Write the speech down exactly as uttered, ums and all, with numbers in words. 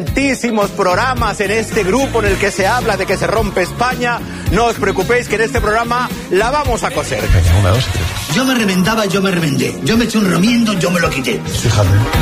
Tantísimos programas en este grupo en el que se habla de que se rompe España. No os preocupéis que en este programa la vamos a coser. Yo me reventaba, yo me reventé. Yo me eché un remiendo, yo me lo quité. Fíjate.